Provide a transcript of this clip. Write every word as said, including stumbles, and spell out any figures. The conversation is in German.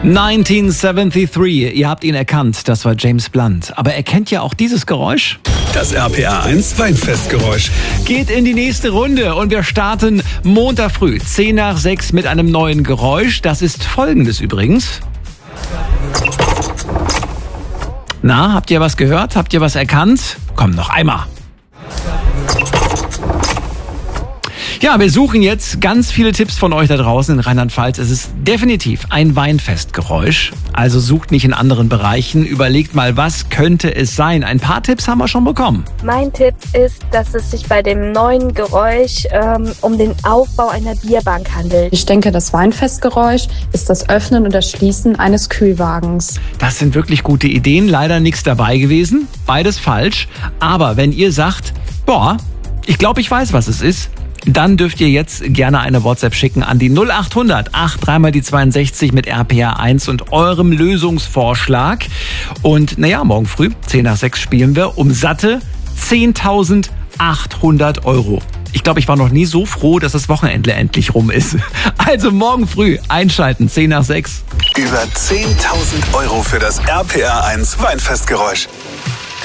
neunzehnhundertdreiundsiebzig, ihr habt ihn erkannt, das war James Blunt. Aber er kennt ja auch dieses Geräusch. Das R P R eins Weinfestgeräusch. Geht in die nächste Runde und wir starten Montag früh, zehn nach sechs mit einem neuen Geräusch. Das ist folgendes übrigens. Na, habt ihr was gehört? Habt ihr was erkannt? Komm, noch einmal. Ja, wir suchen jetzt ganz viele Tipps von euch da draußen in Rheinland-Pfalz. Es ist definitiv ein Weinfestgeräusch. Also sucht nicht in anderen Bereichen. Überlegt mal, was könnte es sein? Ein paar Tipps haben wir schon bekommen. Mein Tipp ist, dass es sich bei dem neuen Geräusch ähm, um den Aufbau einer Bierbank handelt. Ich denke, das Weinfestgeräusch ist das Öffnen und das Schließen eines Kühlwagens. Das sind wirklich gute Ideen. Leider nichts dabei gewesen. Beides falsch. Aber wenn ihr sagt, boah, ich glaube, ich weiß, was es ist, dann dürft ihr jetzt gerne eine WhatsApp schicken an die null acht hundert acht drei mal die zweiundsechzig mit R P R eins und eurem Lösungsvorschlag. Und naja, morgen früh, zehn nach sechs, spielen wir um satte zehntausendachthundert Euro. Ich glaube, ich war noch nie so froh, dass das Wochenende endlich rum ist. Also morgen früh einschalten, zehn nach sechs. Über zehntausend Euro für das R P R eins Weinfestgeräusch.